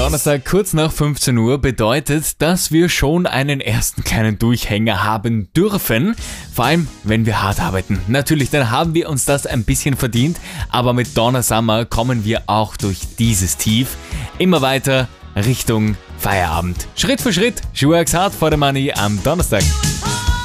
Donnerstag kurz nach 15 Uhr bedeutet, dass wir schon einen ersten kleinen Durchhänger haben dürfen. Vor allem, wenn wir hart arbeiten. Natürlich, dann haben wir uns das ein bisschen verdient, aber mit Donna Summer kommen wir auch durch dieses Tief immer weiter Richtung Feierabend. Schritt für Schritt, She Works Hard for the Money am Donnerstag.